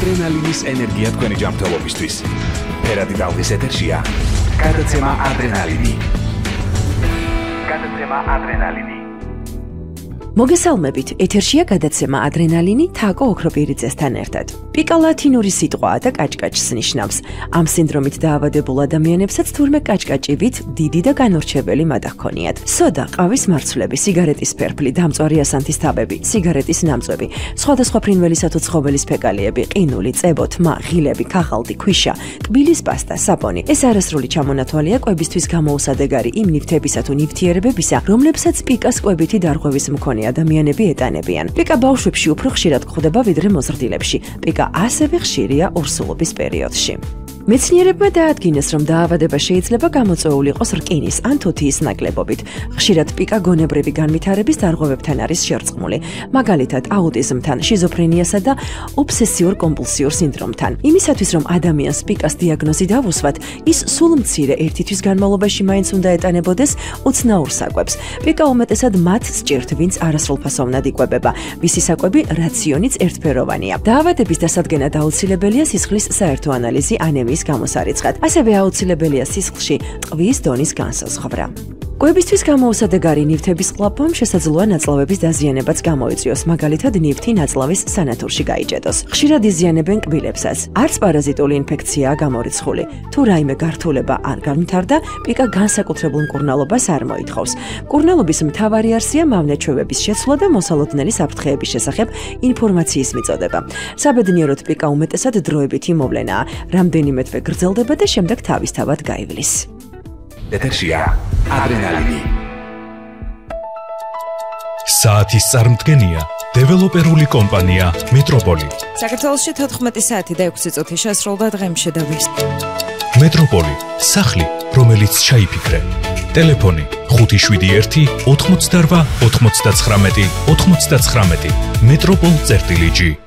ადრენალინის ენერგია თქვენი ჯანმრთელობისთვის. ფერადი ტალღის ეთერშია გადაცემა ადრენალინი. მოგესალმებით, ეთერშია გადაცემა ადრენალინი თაკო ოქროპირიძესთან ერთად. პიკა ლათინური სიტყვაა და კაჭკაჭს ნიშნავს. ამ სინდრომით დაავადებულ ადამიანებსაც თურმე კაჭკაჭივით დიდი და განორჩეველი მადა ჰქონიათ. სოდა, ყავის მარცვლები, სიგარეტის ფერფლი, დამწვარი ასანთის თაბები, სიგარეტის ნამწვევი, სხვადასხვა ფრინველისა თუ ცხოველის ფეკალიები, ყინული, წებო, თმა, ღილები, ქაღალდი, ქვიშა, კბილის პასტა, საპონი. ეს არასრული ჩამონათვალია კვებისთვის გამოუსადეგარი იმ ნივთებისა თუ ნივთიერებებისა, რომლებსაც პიკას კვებითი დარღვევის მქონე ადამიანები ეტანებიან. პიკა ბავშვებში უფრო ხშირად გვხვდება ვიდრე მოზრდილებში. პიკა ასევე ხშირია ორსულობის პერიოდში. მეცნიერებმა დაადგინეს, რომ დაავადება შეიძლება გამოწვეული იყოს რკინის ან თუთიის ნაკლებობით. ხშირად პიკა გონებრივი განვითარების დარღვევებთან არის შერწყმული, მაგალითად აუტიზმთან, შიზოფრენიასა და ობსესიურ-კომპულსიურ სინდრომთან. იმისათვის, რომ ადამიანს პიკას დიაგნოზი დავუსვათ, ის სულ მცირე ერთი თვის განმავლობაში მაინც უნდა ეტანებოდეს უცნაურ საკვებს. პიკა უმეტესად მათ სჭირთ, ვინც არასრულფასოვნად იკვებება, ვისი საკვები რაციონიც ერთფეროვანია. დაავადების დასადგენად აუცილებელია სისხლის საერთო ანალიზი ანემიის გამოსარიცხად. ასევე აუცილებელია სისხლში ტყვის დონის განსაზღვრა. კვებისთვის გამოუსადეგარი ნივთების ყლაპვამ შესაძლოა ნაწლავების დაზიანებაც გამოიწვიოს, მაგალითად ნივთი ნაწლავის სანათურში გაიჭედოს. ხშირად იზიანებენ კბილებსაც. არც პარაზიტული ინფექციაა გამორიცხული. თუ რაიმე გართულება არ განვითარდა, პიკა განსაკუთრებულ მკურნალობას არ მოითხოვს. მკურნალობის მთავარი არსია მავნეჩვევების შეცვლა და მოსალოდნელი საფრთხეების შესახებ ინფორმაციის მიწოდება. საბედნიეროდ პიკა უმეტესად დროებითი მოვლენაა, რამდენიმე თვე გრძელდება და შემდეგ თავისთავად გაივლის. ეთერშია ადრენალინი. საათის წარმდგენია დეველოპერული კომპანია მეტროპოლი. საქართველოში 14 საათი და 6 წუთი შესრულდა დღემში და ვირს. მეტროპოლი, სახლი, რომელიც ჩაიფიქრე. ტელეფონი 571 88 99 99. მეტროპოლ-გი